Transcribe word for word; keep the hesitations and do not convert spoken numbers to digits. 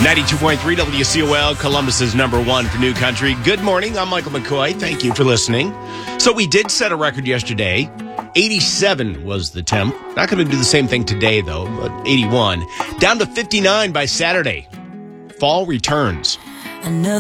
ninety-two point three W C O L, Columbus's number one for New Country. Good morning. I'm Michael McCoy. Thank you for listening. So we did set a record yesterday. eighty-seven was the temp. Not going to do the same thing today, though, but eighty-one. Down to fifty-nine by Saturday. Fall returns. Another